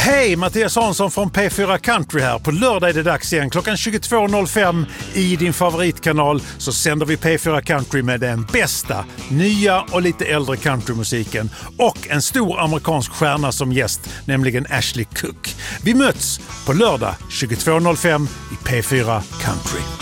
Hej, Mattias Hansson från P4 Country här. På lördag är det dags igen. Klockan 22.05 i din favoritkanal så sänder vi P4 Country med den bästa, nya och lite äldre countrymusiken. Och en stor amerikansk stjärna som gäst, nämligen Ashley Cook. Vi möts på lördag 22.05 i P4 Country.